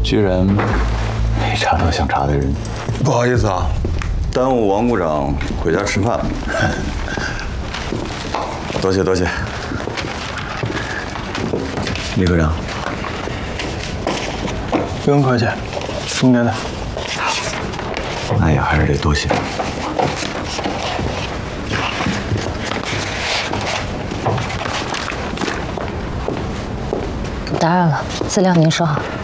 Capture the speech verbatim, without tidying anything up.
居然没查到想查的人。 不好意思啊，耽误王部长回家吃饭了。多谢多谢，李科长。 不用客气，应该的。 哎呀，还是得多谢。 打扰了，资料您收好。